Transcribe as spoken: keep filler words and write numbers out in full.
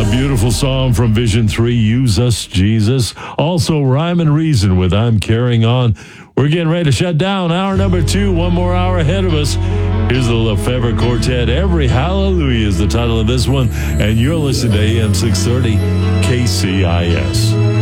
A beautiful song from Vision three, Use Us, Jesus. Also, Rhyme and Reason with I'm Carrying On. We're getting ready to shut down hour number two. One more hour ahead of us. Here's the Lefebvre Quartet. Every Hallelujah is the title of this one. And you're listening to A M six thirty K C I S.